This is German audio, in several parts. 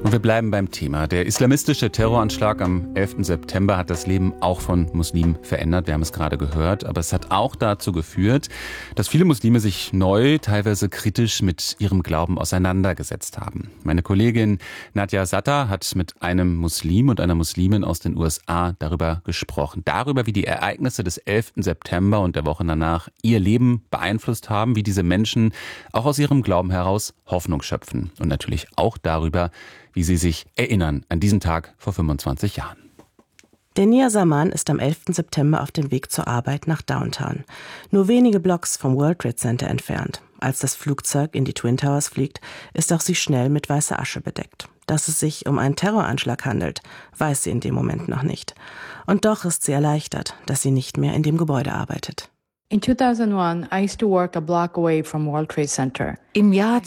Und wir bleiben beim Thema. Der islamistische Terroranschlag am 11. September hat das Leben auch von Muslimen verändert. Wir haben es gerade gehört. Aber es hat auch dazu geführt, dass viele Muslime sich neu, teilweise kritisch mit ihrem Glauben auseinandergesetzt haben. Meine Kollegin Nadja Satter hat mit einem Muslim und einer Muslimin aus den USA darüber gesprochen. Darüber, wie die Ereignisse des 11. September und der Wochen danach ihr Leben beeinflusst haben, wie diese Menschen auch aus ihrem Glauben heraus Hoffnung schöpfen. Und natürlich auch darüber, wie sie sich erinnern an diesen Tag vor 25 Jahren. Denia Saman ist am 11. September auf dem Weg zur Arbeit nach Downtown. Nur wenige Blocks vom World Trade Center entfernt. Als das Flugzeug in die Twin Towers fliegt, ist auch sie schnell mit weißer Asche bedeckt. Dass es sich um einen Terroranschlag handelt, weiß sie in dem Moment noch nicht. Und doch ist sie erleichtert, dass sie nicht mehr in dem Gebäude arbeitet. In 2001, I used to work a block away from World Trade Center. Im Jahr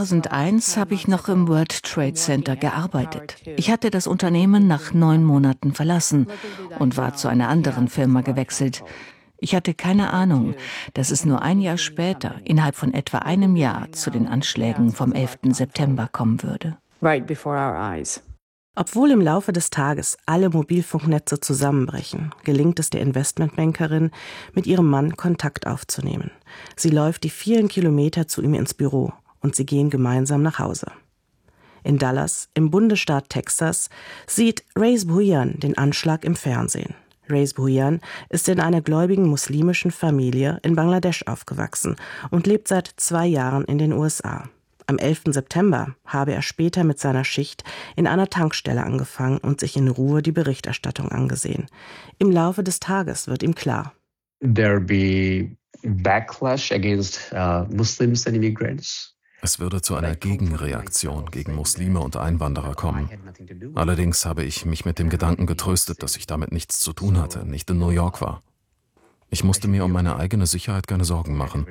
2001 habe ich noch im World Trade Center gearbeitet. Ich hatte das Unternehmen nach 9 Monaten verlassen und war zu einer anderen Firma gewechselt. Ich hatte keine Ahnung, dass es nur ein Jahr später, innerhalb von etwa einem Jahr, zu den Anschlägen vom 11. September kommen würde. Right before our eyes. Obwohl im Laufe des Tages alle Mobilfunknetze zusammenbrechen, gelingt es der Investmentbankerin, mit ihrem Mann Kontakt aufzunehmen. Sie läuft die vielen Kilometer zu ihm ins Büro und sie gehen gemeinsam nach Hause. In Dallas, im Bundesstaat Texas, sieht Reis Bhuiyan den Anschlag im Fernsehen. Reis Bhuiyan ist in einer gläubigen muslimischen Familie in Bangladesch aufgewachsen und lebt seit 2 Jahren in den USA. Am 11. September habe er später mit seiner Schicht in einer Tankstelle angefangen und sich in Ruhe die Berichterstattung angesehen. Im Laufe des Tages wird ihm klar: There be backlash against Muslims and immigrants. Es würde zu einer Gegenreaktion gegen Muslime und Einwanderer kommen. Allerdings habe ich mich mit dem Gedanken getröstet, dass ich damit nichts zu tun hatte, nicht in New York war. Ich musste mir um meine eigene Sicherheit keine Sorgen machen.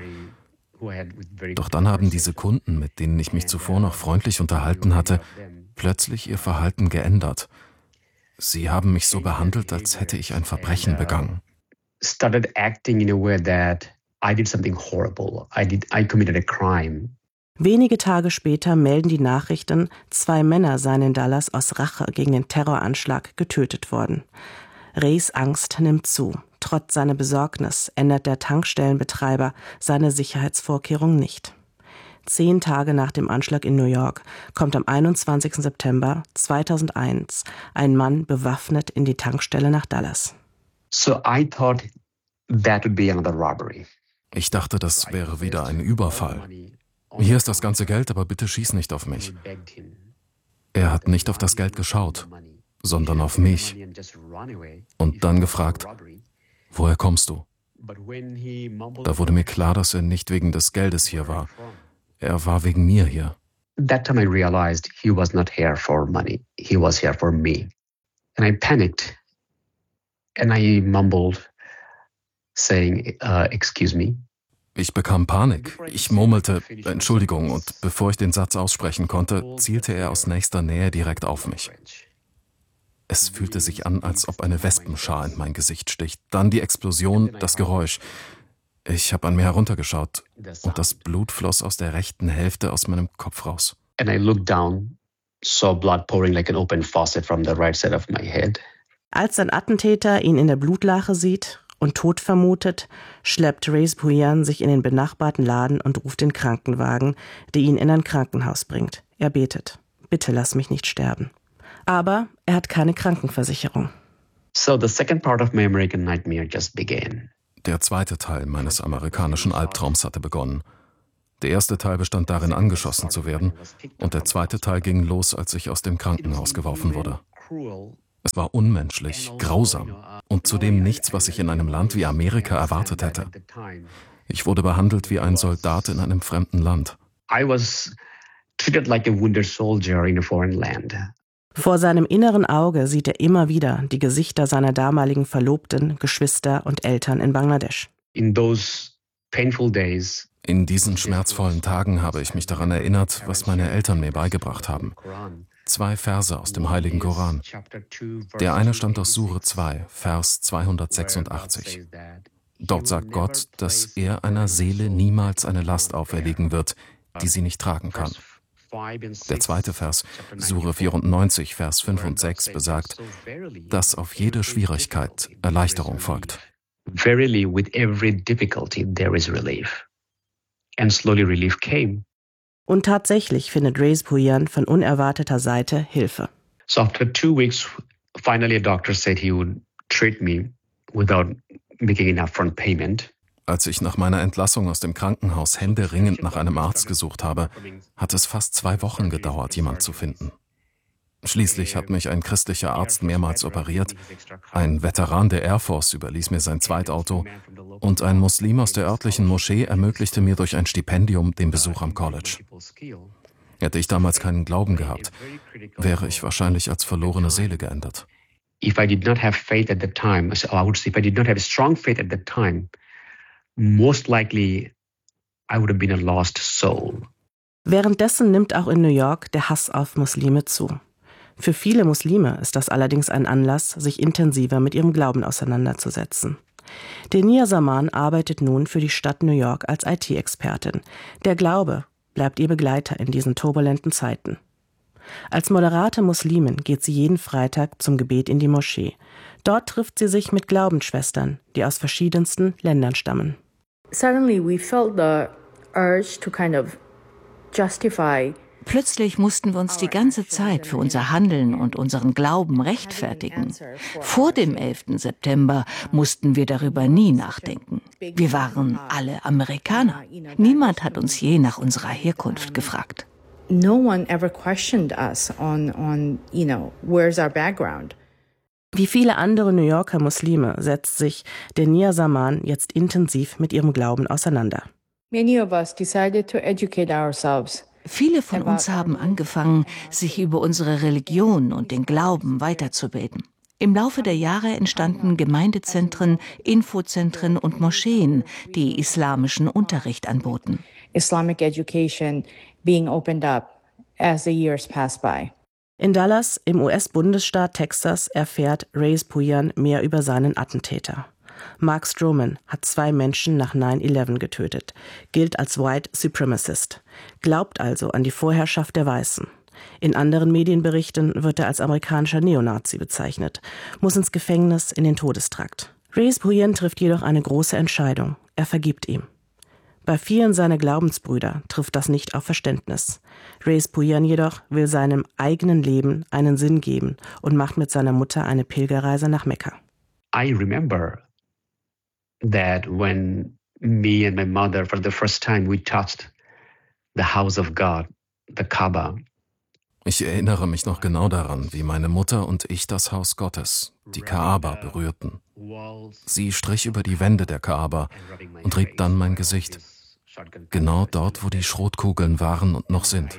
Doch dann haben diese Kunden, mit denen ich mich zuvor noch freundlich unterhalten hatte, plötzlich ihr Verhalten geändert. Sie haben mich so behandelt, als hätte ich ein Verbrechen begangen. Started acting in a way that I did something horrible. I committed a crime. Wenige Tage später melden die Nachrichten, 2 Männer seien in Dallas aus Rache gegen den Terroranschlag getötet worden. Reis Angst nimmt zu. Trotz seiner Besorgnis ändert der Tankstellenbetreiber seine Sicherheitsvorkehrungen nicht. 10 Tage nach dem Anschlag in New York kommt am 21. September 2001 ein Mann bewaffnet in die Tankstelle nach Dallas. So I thought that would be another robbery. Ich dachte, das wäre wieder ein Überfall. Hier ist das ganze Geld, aber bitte schieß nicht auf mich. Er hat nicht auf das Geld geschaut, sondern auf mich. Und dann gefragt: Woher kommst du? Da wurde mir klar, dass er nicht wegen des Geldes hier war. Er war wegen mir hier. That time I realized he was not here for money. He was here for me. And I panicked. And I mumbled, saying, excuse me. Ich bekam Panik. Ich murmelte, Entschuldigung, und bevor ich den Satz aussprechen konnte, zielte er aus nächster Nähe direkt auf mich. Es fühlte sich an, als ob eine Wespenschar in mein Gesicht sticht. Dann die Explosion, das Geräusch. Ich habe an mir heruntergeschaut und das Blut floss aus der rechten Hälfte aus meinem Kopf raus. And I looked down, saw blood pouring like an open faucet from the right side of my head. Als ein Attentäter ihn in der Blutlache sieht und tot vermutet, schleppt Reis Bhuiyan sich in den benachbarten Laden und ruft den Krankenwagen, der ihn in ein Krankenhaus bringt. Er betet: Bitte lass mich nicht sterben. Aber er hat keine Krankenversicherung. So the second part of my American nightmare just began. Der zweite Teil meines amerikanischen Albtraums hatte begonnen. Der erste Teil bestand darin, angeschossen zu werden, und der zweite Teil ging los, als ich aus dem Krankenhaus geworfen wurde. Es war unmenschlich, grausam und zudem nichts, was ich in einem Land wie Amerika erwartet hätte. Ich wurde behandelt wie ein Soldat in einem fremden Land. I was treated like a wounded soldier in a foreign land. Vor seinem inneren Auge sieht er immer wieder die Gesichter seiner damaligen Verlobten, Geschwister und Eltern in Bangladesch. In those painful days, in diesen schmerzvollen Tagen habe ich mich daran erinnert, was meine Eltern mir beigebracht haben. 2 Verse aus dem Heiligen Koran. Der eine stammt aus Sure 2, Vers 286. Dort sagt Gott, dass er einer Seele niemals eine Last auferlegen wird, die sie nicht tragen kann. Der zweite Vers, Sure 94, Vers 5 und 6, besagt, dass auf jede Schwierigkeit Erleichterung folgt. Verily, with every difficulty there is relief. And slowly relief came. Und tatsächlich findet Reyes Pooyan von unerwarteter Seite Hilfe. So after 2 weeks, finally a doctor said he would treat me without making an upfront payment. Als ich nach meiner Entlassung aus dem Krankenhaus händeringend nach einem Arzt gesucht habe, hat es fast 2 Wochen gedauert, jemand zu finden. Schließlich hat mich ein christlicher Arzt mehrmals operiert, ein Veteran der Air Force überließ mir sein Zweitauto und ein Muslim aus der örtlichen Moschee ermöglichte mir durch ein Stipendium den Besuch am College. Hätte ich damals keinen Glauben gehabt, wäre ich wahrscheinlich als verlorene Seele geendet. If I did not have faith at the time, so I would say if I did not have a strong faith at the time, most likely I would have been a lost soul. Währenddessen nimmt auch in New York der Hass auf Muslime zu. Für viele Muslime ist das allerdings ein Anlass, sich intensiver mit ihrem Glauben auseinanderzusetzen. Denia Zaman arbeitet nun für die Stadt New York als IT-Expertin. Der Glaube bleibt ihr Begleiter in diesen turbulenten Zeiten. Als moderate Muslimin geht sie jeden Freitag zum Gebet in die Moschee. Dort trifft sie sich mit Glaubensschwestern, die aus verschiedensten Ländern stammen. Suddenly we felt the urge to kind of justify. Plötzlich mussten wir uns die ganze Zeit für unser Handeln und unseren Glauben rechtfertigen. Vor dem 11. September mussten wir darüber nie nachdenken. Wir waren alle Amerikaner. Niemand hat uns je nach unserer Herkunft gefragt. No one ever questioned us on where's our background. Wie viele andere New Yorker Muslime setzt sich Denia Zaman jetzt intensiv mit ihrem Glauben auseinander. Many of us decided to educate ourselves. Viele von uns haben angefangen, sich über unsere Religion und den Glauben weiterzubilden. Im Laufe der Jahre entstanden Gemeindezentren, Infozentren und Moscheen, die islamischen Unterricht anboten. Islamic education being opened up as the years passed by. In Dallas, im US-Bundesstaat Texas, erfährt Reyes Pooyan mehr über seinen Attentäter. Mark Stroman hat 2 Menschen nach 9/11 getötet, gilt als White Supremacist, glaubt also an die Vorherrschaft der Weißen. In anderen Medienberichten wird er als amerikanischer Neonazi bezeichnet, muss ins Gefängnis, in den Todestrakt. Reyes Pooyan trifft jedoch eine große Entscheidung. Er vergibt ihm. Bei vielen seiner Glaubensbrüder trifft das nicht auf Verständnis. Reyes Pooyan jedoch will seinem eigenen Leben einen Sinn geben und macht mit seiner Mutter eine Pilgerreise nach Mekka. I remember that when me and my mother for the first time we touched the house of God, the Kaaba. Ich erinnere mich noch genau daran, wie meine Mutter und ich das Haus Gottes, die Kaaba, berührten. Sie strich über die Wände der Kaaba und rieb dann mein Gesicht. Genau dort, wo die Schrotkugeln waren und noch sind.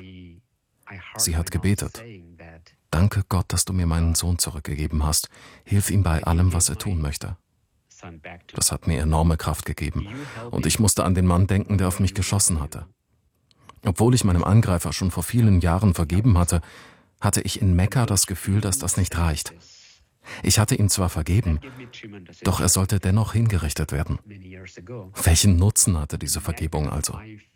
Sie hat gebetet. Danke Gott, dass du mir meinen Sohn zurückgegeben hast. Hilf ihm bei allem, was er tun möchte. Das hat mir enorme Kraft gegeben. Und ich musste an den Mann denken, der auf mich geschossen hatte. Obwohl ich meinem Angreifer schon vor vielen Jahren vergeben hatte, hatte ich in Mekka das Gefühl, dass das nicht reicht. Ich hatte ihm zwar vergeben, doch er sollte dennoch hingerichtet werden. Welchen Nutzen hatte diese Vergebung also?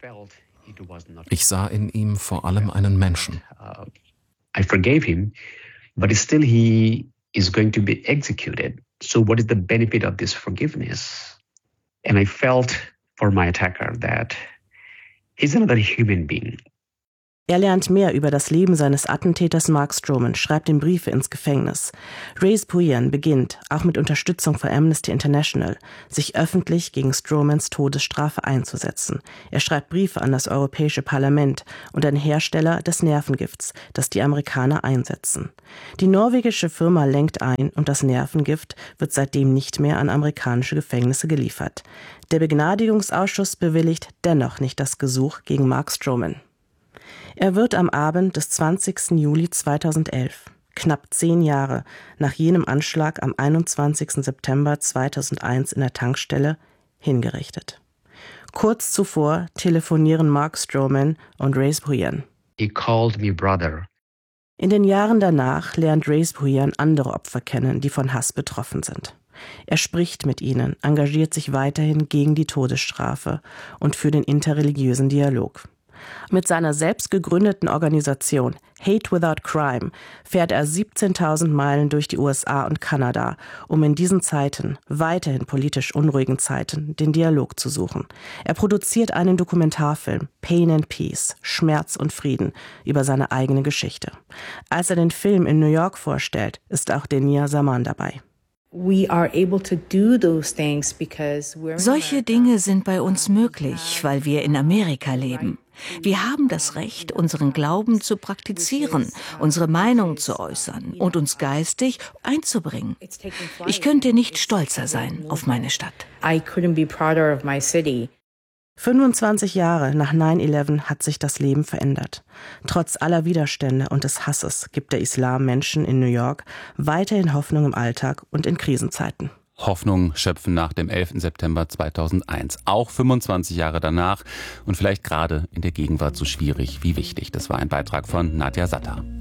Ich sah in ihm vor allem einen Menschen. I forgave him, but still he is going to be executed. So what is the benefit of this forgiveness? And I felt for my attacker that he's another human being. Er lernt mehr über das Leben seines Attentäters Mark Stroman, schreibt ihm Briefe ins Gefängnis. Reyes Pooyan beginnt, auch mit Unterstützung von Amnesty International, sich öffentlich gegen Stromans Todesstrafe einzusetzen. Er schreibt Briefe an das Europäische Parlament und an Hersteller des Nervengifts, das die Amerikaner einsetzen. Die norwegische Firma lenkt ein und das Nervengift wird seitdem nicht mehr an amerikanische Gefängnisse geliefert. Der Begnadigungsausschuss bewilligt dennoch nicht das Gesuch gegen Mark Stroman. Er wird am Abend des 20. Juli 2011, knapp 10 Jahre nach jenem Anschlag am 21. September 2001 in der Tankstelle, hingerichtet. Kurz zuvor telefonieren Mark Stroman und Reyes Pooyan. He called me brother. In den Jahren danach lernt Reyes Pooyan andere Opfer kennen, die von Hass betroffen sind. Er spricht mit ihnen, engagiert sich weiterhin gegen die Todesstrafe und für den interreligiösen Dialog. Mit seiner selbst gegründeten Organisation Hate Without Crime fährt er 17.000 Meilen durch die USA und Kanada, um in diesen Zeiten, weiterhin politisch unruhigen Zeiten, den Dialog zu suchen. Er produziert einen Dokumentarfilm, Pain and Peace, Schmerz und Frieden, über seine eigene Geschichte. Als er den Film in New York vorstellt, ist auch Denia Zaman dabei. Solche Dinge sind bei uns möglich, weil wir in Amerika leben. Wir haben das Recht, unseren Glauben zu praktizieren, unsere Meinung zu äußern und uns geistig einzubringen. Ich könnte nicht stolzer sein auf meine Stadt. 25 Jahre nach 9/11 hat sich das Leben verändert. Trotz aller Widerstände und des Hasses gibt der Islam Menschen in New York weiterhin Hoffnung im Alltag und in Krisenzeiten. Hoffnung schöpfen nach dem 11. September 2001. Auch 25 Jahre danach und vielleicht gerade in der Gegenwart so schwierig wie wichtig. Das war ein Beitrag von Nadja Satter.